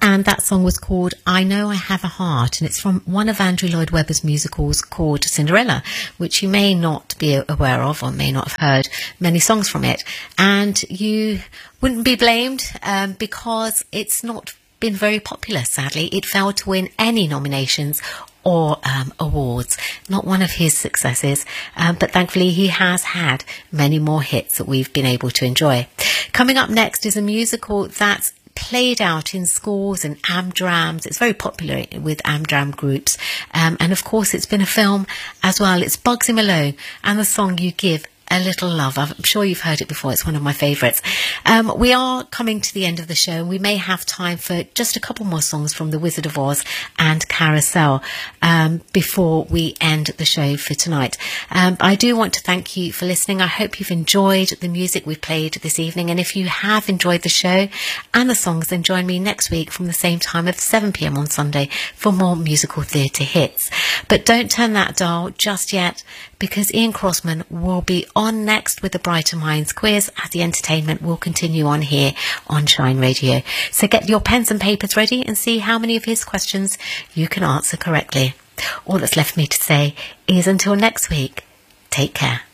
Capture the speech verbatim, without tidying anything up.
And that song was called I Know I Have a Heart, and it's from one of Andrew Lloyd Webber's musicals called Cinderella, which you may not be aware of or may not have heard many songs from it. And you wouldn't be blamed um, because it's not been very popular, sadly. It failed to win any nominations or um, awards, not one of his successes, um, but thankfully he has had many more hits that we've been able to enjoy. Coming up next is a musical that's played out in schools and Amdrams. It's very popular with Amdram groups, um, and of course it's been a film as well. It's Bugsy Malone and the song You Give a Little Love. I'm sure you've heard it before. It's one of my favourites. Um, we are coming to the end of the show, and we may have time for just a couple more songs from The Wizard of Oz and Carousel um, before we end the show for tonight. Um, I do want to thank you for listening. I hope you've enjoyed the music we've played this evening, and if you have enjoyed the show and the songs, then join me next week from the same time at seven p m on Sunday for more musical theatre hits. But don't turn that dial just yet, because Ian Crossman will be on next with the Brighter Minds quiz as the entertainment will continue on here on Shine Radio. So get your pens and papers ready and see how many of his questions you can answer correctly. All that's left for me to say is until next week, take care.